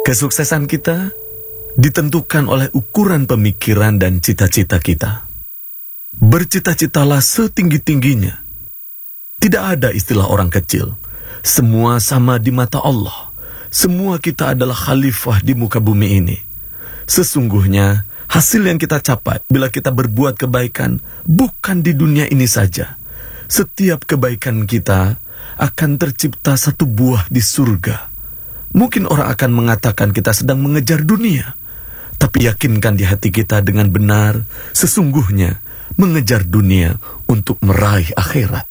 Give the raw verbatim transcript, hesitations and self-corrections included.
Kesuksesan kita ditentukan oleh ukuran pemikiran dan cita-cita kita. Bercita-citalah setinggi-tingginya. Tidak ada istilah orang kecil. Semua sama di mata Allah. Semua kita adalah khalifah di muka bumi ini. Sesungguhnya, hasil yang kita capai bila kita berbuat kebaikan bukan di dunia ini saja. Setiap kebaikan kita akan tercipta satu buah di surga. Mungkin orang akan mengatakan kita sedang mengejar dunia, tapi yakinkan di hati kita dengan benar, sesungguhnya mengejar dunia untuk meraih akhirat.